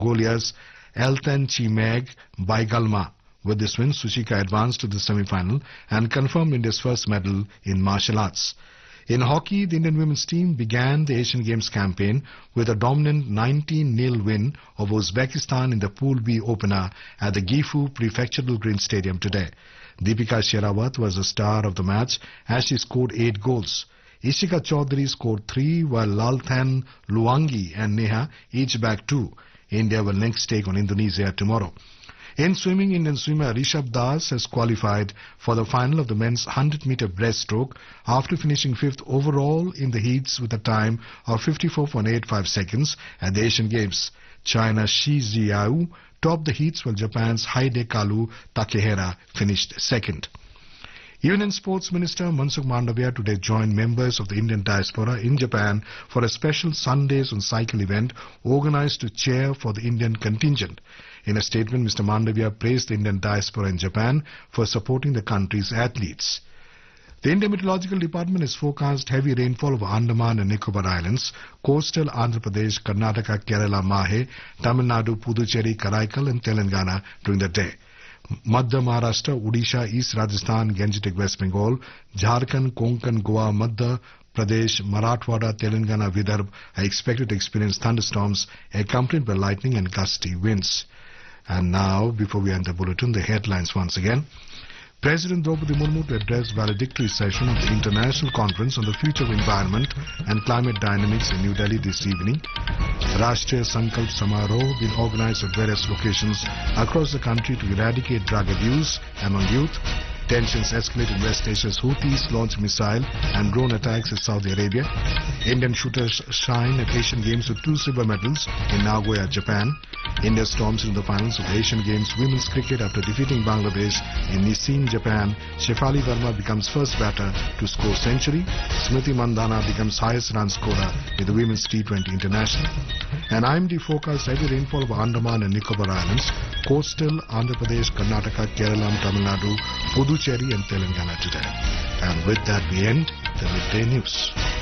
Goliath's Elton Chimeg Baigalma. With this win, Suchika advanced to the semi-final and confirmed India's first medal in martial arts. In hockey, the Indian women's team began the Asian Games campaign with a dominant 19-0 win over Uzbekistan in the Pool B opener at the Gifu Prefectural Green Stadium today. Deepika Sherawat was the star of the match as she scored 8 goals. Ishika Chaudhary scored 3 while Lalthan Luangi and Neha each bagged 2. India will next take on Indonesia tomorrow. In swimming, Indian swimmer Rishabh Das has qualified for the final of the men's 100-meter breaststroke after finishing 5th overall in the heats with a time of 54.85 seconds at the Asian Games. China's Shi Jiao topped the heats while Japan's Hidekaru Takehara finished second. Union Sports Minister Mansukh Mandavia today joined members of the Indian diaspora in Japan for a special Sundays on Cycle event organized to cheer for the Indian contingent. In a statement, Mr. Mandavia praised the Indian diaspora in Japan for supporting the country's athletes. The Indian Meteorological Department has forecast heavy rainfall over Andaman and Nicobar Islands, coastal Andhra Pradesh, Karnataka, Kerala, Mahe, Tamil Nadu, Puducherry, Karaikal and Telangana during the day. Madhya Maharashtra, Odisha, East Rajasthan, Gangetic West Bengal, Jharkhand, Konkan, Goa, Madhya Pradesh, Marathwada, Telangana, Vidarbha are expected to experience thunderstorms accompanied by lightning and gusty winds. And now, before we end the bulletin, the headlines once again. President Draupadi Murmu to address valedictory session of the International Conference on the Future of Environment and Climate Dynamics in New Delhi this evening. Rashtriya Sankalp Samaroh will organize at various locations across the country to eradicate drug abuse among youth. Tensions escalate in West Asia's Houthis launch missile and drone attacks in Saudi Arabia. Indian shooters shine at Asian Games with 2 silver medals in Nagoya, Japan. India storms into the finals of the Asian Games Women's Cricket after defeating Bangladesh in Niseen, Japan. Shefali Verma becomes first batter to score century. Smriti Mandhana becomes highest run scorer with the Women's T20 International. And IMD forecast heavy rainfall over Andaman and Nicobar Islands, coastal Andhra Pradesh, Karnataka, Kerala, Tamil Nadu, Puducherry and Telangana today. And with that we end the midday news.